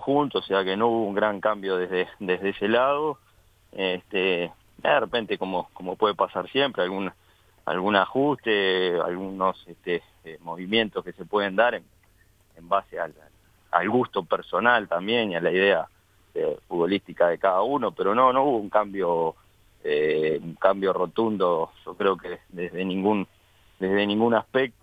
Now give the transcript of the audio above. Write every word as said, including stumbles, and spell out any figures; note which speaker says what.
Speaker 1: conjunto, o sea que no hubo un gran cambio desde, desde ese lado. Este, de repente, como, como puede pasar siempre, algún, algún ajuste, algunos este, eh, movimientos que se pueden dar en, en base al, al gusto personal también y a la idea eh, futbolística de cada uno, pero no, no hubo un cambio, eh, un cambio rotundo, yo creo que desde ningún, desde ningún aspecto.